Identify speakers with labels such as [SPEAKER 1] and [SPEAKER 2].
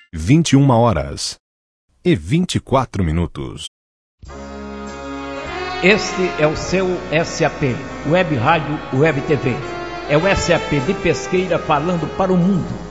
[SPEAKER 1] 21h24.
[SPEAKER 2] Este é o seu SAP, Web Rádio Web TV. É o SAP de Pesqueira falando para o mundo.